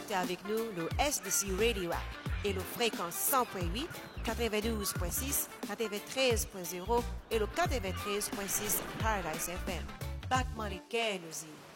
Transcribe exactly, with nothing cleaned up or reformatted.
connecter avec nous le S D C Radio App et le fréquence cent point huit, quatre-vingt-douze point six, quatre-vingt-treize point zéro et le quatre-vingt-treize point six Paradise F M. Back Money Care nous y.